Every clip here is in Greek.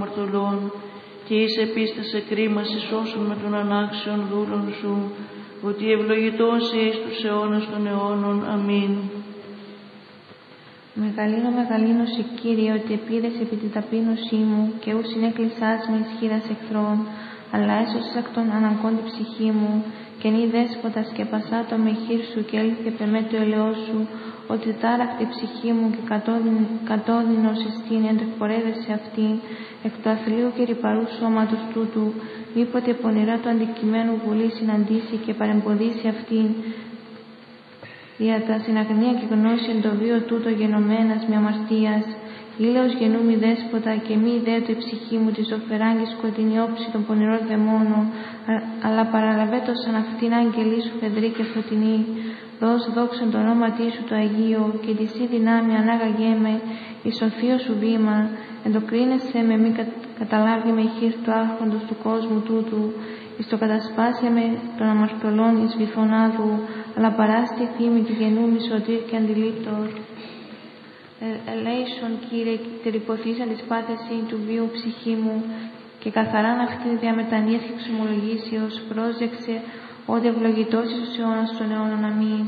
αμαρτωλών, και εις επίστασε κρίμα σώσον με των ανάξιων δούλων σου, ότι ευλογητός εις τους αιώνας των αιώνων. Αμήν. Μεγαλύνω σε Κύριε, ότι επίδες επί την ταπείνωσή μου, και ου συνέκλεισάς με εις χείλας εχθρών, αλλά έσωσες εκ των αναγκών την ψυχή μου, και νη δέσποτα σκεπασά το με χείρ σου, και έλθει πεμέ το ελαιός σου, ότι τάραχτη ψυχή μου και κατόδυνος εστίν, εν το εκπορεύεσαι αυτήν, εκ του αθλίου και ρυπαρού σώματος τούτου, μήποτε πονηρά του αντικειμένου βουλή συναντήσει και παρεμποδίσει αυτήν, δια τα συναγνία και γνώση εν το βίο τούτο γενομένας με αμαρτίας, ήλαιος γεννού μη δέσποτα, και μη ιδέα η ψυχή μου τη ζωφεράγγη σκοτεινή όψη των πονηρών δαιμόνων, αλλά παραλαβέτω σαν αυτήν άγγελή σου φεδρή και φωτεινή. Δώσ' δόξαν το ονόματί σου το Αγίο, και τη σύ δυνάμει ανάγαγέ με εις το θείο σου βήμα, εντοκρίνεσαι με μη καταλάβει με χείρ του άρχοντος του κόσμου τούτου, εις το κατασπάσια με των αμαρτωλών εις βυθονάδου, αλλά παράστη θύμη του γεννού μη σωτήρ και αντιλήπτος. Ελέησον, Κύριε, τερυποθήσαν της πάθεση του βίου ψυχή μου, και καθαράν αυτήν δια μετανοίας και εξομολογήσεως πρόσεξε, ότι ευλογητός εις τους αιώνας των αιώνων. Αμήν.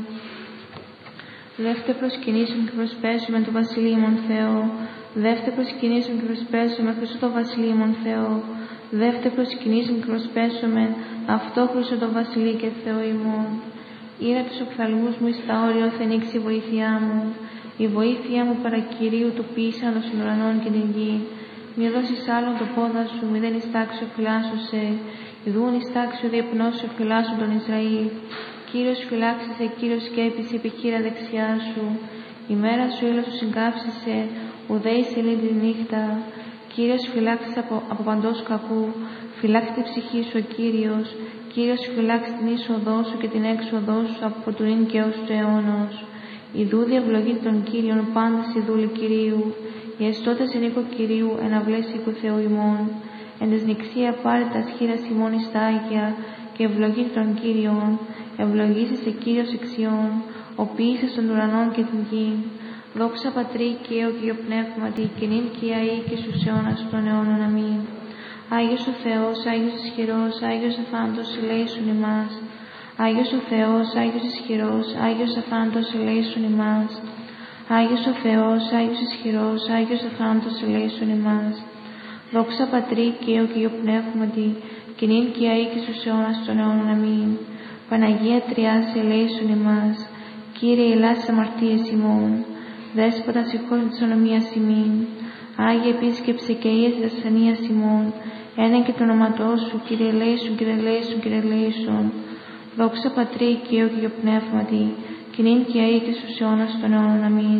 Δεύτε προσκυνήσουν και προσπέσουμε το βασιλείμον Θεό. Δεύτε προσκυνήσουν και προσπέσουμε Χριστό το βασιλείμον Θεό. Δεύτε προσκυνήσουν και προσπέσουμε αυτό Χριστό το βασιλεί και Θεό ημών. Ήρα τους οφθαλμούς μου εις τα όρια οθενήξει η βοήθειά μου. Η βοήθεια μου παρά Κυρίου του ποιήσαν των ουρανών και την γη. Μη δώσεις άλλον το πόδα σου, μη δεν ιστάξιο φυλάσσωσε. Ιδούν ιστάξιο διεπνώσιο φυλάσσον τον Ισραήλ. Κύριος φυλάξησε, Κύριος σκέπησε επί χείρα δεξιά σου. Η μέρα σου ήλιο σου συγκάψισε, ουδέη σε τη νύχτα. Κύριος φυλάξησε από παντός κακού. Φυλάξει την ψυχή σου ο Κύριος. Κύριος φυλάξει την είσοδό σου και την έξοδό σου από του νυν και ως του αιώνος. Ιδού διευλογεί των Κύριων πάντες οι δούλοι Κυρίου. Οι εστώτες εν οίκο Κυρίου εναυλές οίκου Θεού ημών. Εν τες νηξία πάρε τας χείρας ημών εις τα Άγια, και ευλογεί των Κύριων. Ευλογήσει σε Κύριος εξιών, ο ποιήσας των ουρανών και την γη. Δόξα Πατρί και Υιό και Υιό Πνεύματι, και νυν και αεί και στους αιώνας των αιώνων. Αμήν. Άγιος ο Θεός, Άγιος ισχυρός, Άγιος αφάντος, ελέησον ημάς. Άγιος ο Θεός, Άγιος ισχυρός, Άγιος αφάντος, ελέησον ημάς. Άγιος ο Θεός, Άγιος ισχυρός, Άγιος αφάντος, ελέησον ημάς. Δόξα Πατρί και Υιό και Υιό Πνεύματι, και νυν και αεί και στους αιώνας των αιώνων. Αμήν. Παναγία Τριάς, ελέησον ημάς. Κύριε, ελάς τις αμαρτίες ημών. Δέσποτα, συγχώρην της ονομίας ημίν. Άγιε, επίσκεψε και ίες της ασθενείας ημών. Έναν και το όνοματό σου, Κύριε, ελέησον, Κύριε, ελέησον, Κύριε, ελέησον. Δόξα Πατρί και Υιό και Υιό Πνεύματι, και νυν και αεί και στους αιώνας των αιώνων. Αμήν.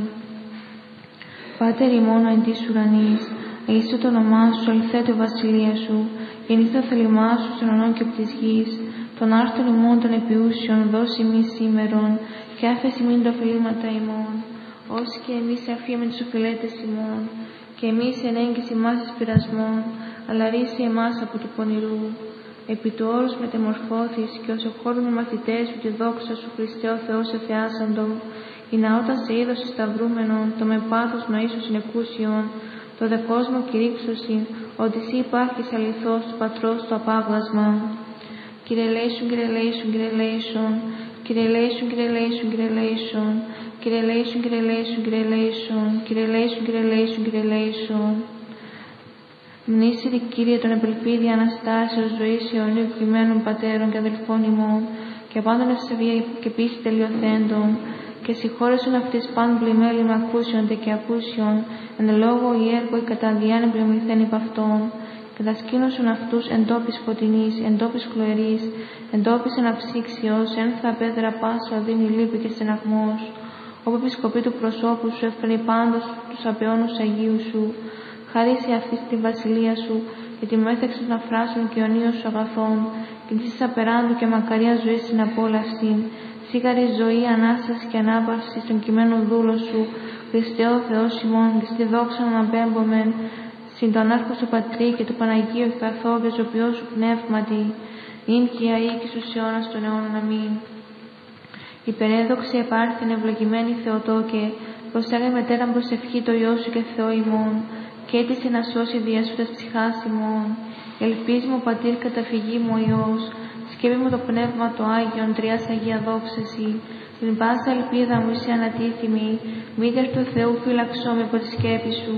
Πάτερ ημών εν της ουρανής, αγγίστε το όνομά σου, αληθέ το βασιλεία σου, γεννήστε το θέλημά σου στον ουρανό και από της γης. Των άρτων ημών των επιούσιων, δώσει ημείς σήμερον, και άφεση μην τα οφειλήματα ημών, όσοι και εμείς αφήμεν τους οφειλέτες ημών, και εμείς ενέγγιση ημάς εις πειρασμών, αλλά ρίσε εμάς από του πονηρού. Επί του όρους μετεμορφώθης, και ως εχώρουν οι μαθητές σου τη δόξα σου, Χριστέ ο Θεός εφιάσαντο, η ναότα σε είδος σταυρούμενον, το με πάθος νοήσου συνεκούσιον, το δε κόσμο κηρύξωσιν, ότι εσύ υπάρχεις αληθώς του Πατρός το απάβγασμα. Κύριε ελέησον, Κύριε ελέησον, Κύριε ελέησον, Κύριε ελέησον, Κύριε ελέησον, Κύριε ελέησον, Κύριε ελέησον, Κύριε ελέησον, Κύριε ελέησον, Κύριε ελέησον, Κύριε ελέησον, Κύριε ελέησον. Μνήσιρη, Κύριε, τον επελπίδη Αναστάσεως ζωής αιωνίου κτημένων πατέρων και αδελφών ημών, και πάντων ευσεβία και πίστη τελειοθέντων, και συγχώρεσον αυτής πάντων πλημέλη με ακούσιοντε και ακούσιον, εν λόγω ή έργο ή κατά διάνυ πλημμυθέν υπ' αυτών, και δασκήνωσον αυτούς εν τόπης φωτεινής, εν τόπης χλωερής, εν τόπης αναψύξεως, ένθρα πέδρα πάσα οδύνη λύπη και στεναγμός, όπου επισκοπή του προσώπου σου έφερνει πάντως τους απαιώνους Αγίου σου, χαρίσει αυτή τη βασιλεία σου, και τη μέθεξη των αφράσεων και αιωνίων σου αγαθών, και τη απεράντου και μακαρία ζωή στην απόλαυση, σίγαρη ζωή, ανάσταση και ανάπαυση στον κειμένο δούλο σου, Χριστέ ο Θεός ημών, και στη δόξα αναπέμπομεν, συν τον άρχο σου Πατρί και του Παναγίου και καθό και ζωπιό σου πνεύματι, νυν και αεί και στους αιώνας των αιώνων. Αμήν. Υπερέδοξη επάρθην ευλογημένη Θεοτόκε, προσέλε μετέραν προσευχή το Υιό σου και Θεό ημών, και έτησε να σώσει διάσωτας ψυχάς ημών. Ελπίζει μου, Πατήρ, καταφυγή μου ο Υιός, σκέπη μου το Πνεύμα το Άγιον, Τριάς Αγία δόξαση. Την πάσα ελπίδα μου είσαι ανατίθιμη, Μήτερ του Θεού φύλαξό με από τη σκέπη σου.